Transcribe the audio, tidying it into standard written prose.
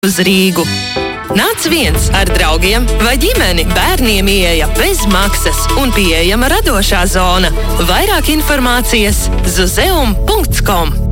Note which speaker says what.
Speaker 1: uz Rīgu. Nāc viens ar draugiem vai ģimeni, bērniem ieeja bez maksas un pieejama radošā zona. Vairāk informācijas zuzeum.com.